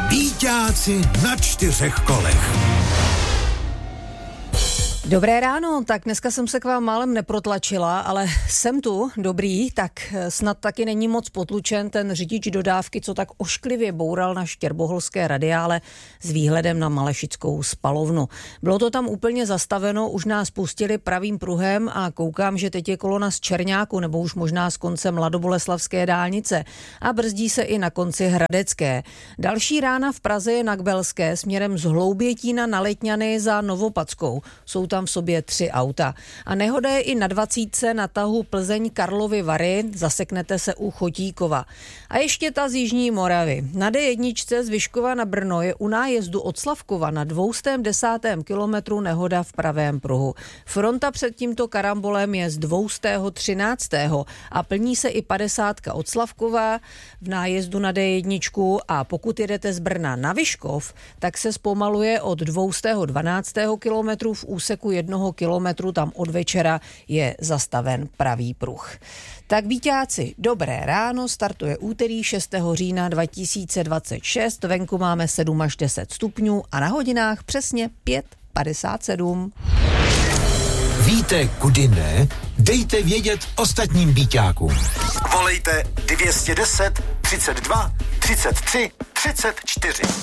Víťáci na 4 kolech. Dobré ráno, tak dneska jsem se k vám málem neprotlačila, ale jsem tu, dobrý, tak snad taky není moc potlučen ten řidič dodávky, co tak ošklivě boural na štěrboholské radiále s výhledem na Malešickou spalovnu. Bylo to tam úplně zastaveno, už nás pustili pravým pruhem a koukám, že teď je kolona z Čerňáku nebo už možná z konce Mladoboleslavské dálnice a brzdí se i na konci Hradecké. Další rána v Praze je na Kbelské směrem z Hloubětína na Letňany za Novopadskou. Jsou tam v sobě 3 auta. A nehoda je i na 20 na tahu Plzeň Karlovy Vary, zaseknete se u Chotíkova. A ještě ta z Jižní Moravy. Na D1 z Vyškova na Brno je u nájezdu od Slavkova na 210. kilometru nehoda v pravém pruhu. Fronta před tímto karambolem je z 213. a plní se i 50 od Slavkova v nájezdu na D1 a pokud jedete z Brna na Vyškov, tak se zpomaluje od 212. kilometru v úseku 1 kilometru, tam od večera je zastaven pravý pruh. Tak víťáci, dobré ráno, startuje úterý 6. října 2026, venku máme 7 až 10 stupňů a na hodinách přesně 5:57. Víte, kudy ne? Dejte vědět ostatním víťákům. Volejte 210 32 33 34.